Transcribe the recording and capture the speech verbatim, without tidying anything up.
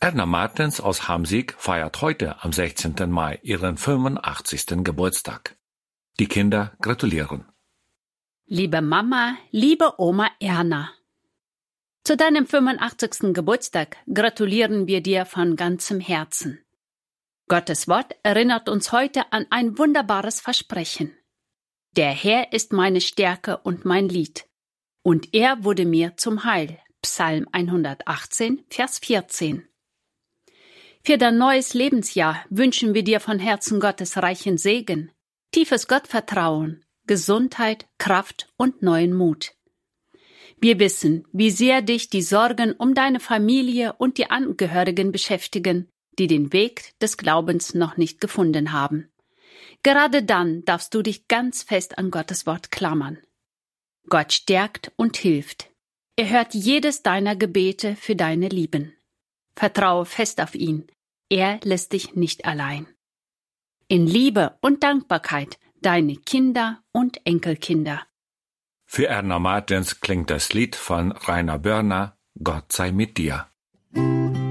Erna Martens aus Hamsig feiert heute am sechzehnten Mai ihren fünfundachtzigsten Geburtstag. Die Kinder gratulieren. Liebe Mama, liebe Oma Erna, zu deinem fünfundachtzigsten Geburtstag gratulieren wir dir von ganzem Herzen. Gottes Wort erinnert uns heute an ein wunderbares Versprechen. Der Herr ist meine Stärke und mein Lied, und er wurde mir zum Heil. Psalm hundertachtzehn, Vers vierzehn. Für dein neues Lebensjahr wünschen wir dir von Herzen Gottes reichen Segen, tiefes Gottvertrauen, Gesundheit, Kraft und neuen Mut. Wir wissen, wie sehr dich die Sorgen um deine Familie und die Angehörigen beschäftigen, die den Weg des Glaubens noch nicht gefunden haben. Gerade dann darfst du dich ganz fest an Gottes Wort klammern. Gott stärkt und hilft. Er hört jedes deiner Gebete für deine Lieben. Vertraue fest auf ihn. Er lässt dich nicht allein. In Liebe und Dankbarkeit deine Kinder und Enkelkinder. Für Erna Martens klingt das Lied von Rainer Börner, Gott sei mit dir.